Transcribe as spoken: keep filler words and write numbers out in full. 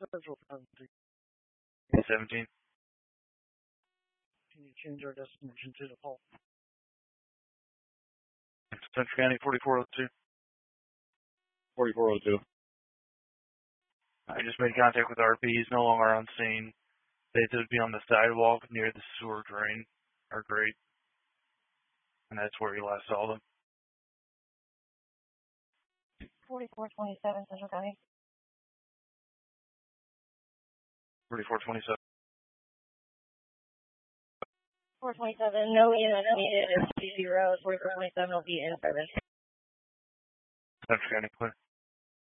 Central Time. seventeen. Can you change our destination to default? Central County forty-four oh two. forty-four oh two. I just made contact with R P. He's no longer on scene. They said to be on the sidewalk near the sewer drain, or grate. And that's where he last saw them. forty-four twenty-seven, Central County. forty-four twenty-seven. four twenty-seven, no E M S needed. It's zero. forty-four twenty-seven will be in service. Central County clear.